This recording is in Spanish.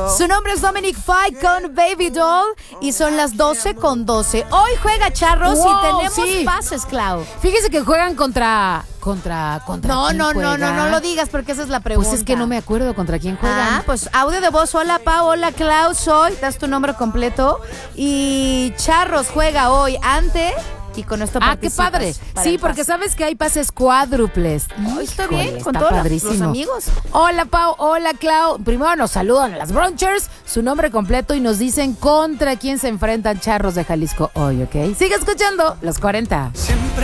Su nombre es Dominic Fike con Baby Doll y son las 12:12. Hoy juega Charros y tenemos pases, Clau. Fíjese que juegan contra No lo digas porque esa es la pregunta. Pues es que no me acuerdo contra quién juegan. Pues audio de voz. Hola, Pau. Hola, Clau. Soy. Das tu nombre completo. Y Charros juega hoy ante... Y con esto qué padre. Sí, porque sabes que hay pases cuádruples. Está bien, con todos los amigos. Hola, Pau. Hola, Clau. Primero nos saludan las Bronchers, su nombre completo y nos dicen contra quién se enfrentan Charros de Jalisco hoy, ¿ok? Sigue escuchando Los 40.